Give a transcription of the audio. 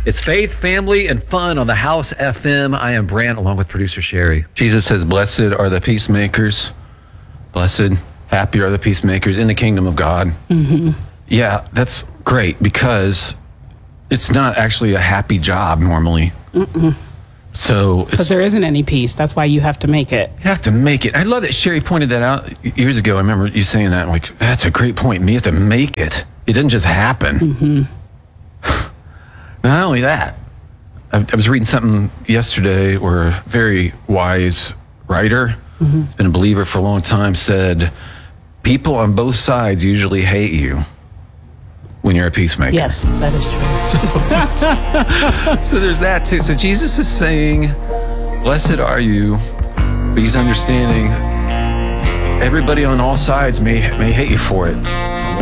It's faith, family, and fun on the House FM. I am Brant, along with producer Sherry. Jesus says, blessed are the peacemakers. Blessed, happy are the peacemakers in the kingdom of God. Mm-hmm. Yeah, that's great because it's not actually a happy job normally. Mm-mm. So because there isn't any peace. That's why you have to make it. You have to make it. I love that Sherry pointed that out years ago. I remember you saying that. Like, that's a great point. You have to make it. It doesn't just happen. Mm-hmm. Not only that, I was reading something yesterday where a very wise writer, who's been a believer for a long time, said, people on both sides usually hate you when you're a peacemaker. Yes, that is true. So there's that too. So Jesus is saying, blessed are you, but he's understanding everybody on all sides may hate you for it.